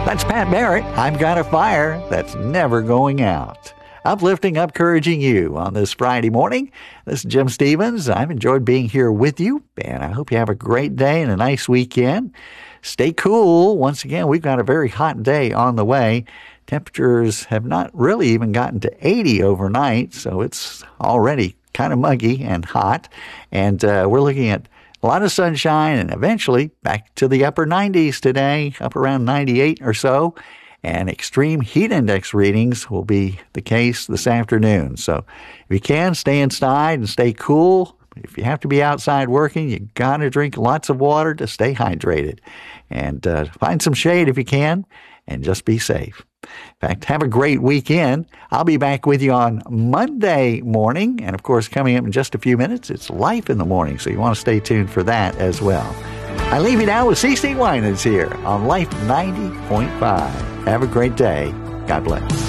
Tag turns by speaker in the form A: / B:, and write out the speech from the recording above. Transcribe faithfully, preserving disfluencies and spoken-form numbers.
A: That's Pat Barrett. I've got a fire that's never going out. Uplifting, encouraging you on this Friday morning. This is Jim Stevens. I've enjoyed being here with you, and I hope you have a great day and a nice weekend. Stay cool. Once again, we've got a very hot day on the way. Temperatures have not really even gotten to eighty overnight, so it's already kind of muggy and hot. And uh, we're looking at a lot of sunshine and eventually back to the upper nineties today, up around ninety-eight or so. And extreme heat index readings will be the case this afternoon. So if you can, stay inside and stay cool. If you have to be outside working, you got to drink lots of water to stay hydrated. And uh, find some shade if you can, and just be safe. In fact, have a great weekend. I'll be back with you on Monday morning. And, of course, coming up in just a few minutes, it's Life in the Morning, so you want to stay tuned for that as well. I leave you now with C C Winans here on Life ninety point five. Have a great day. God bless.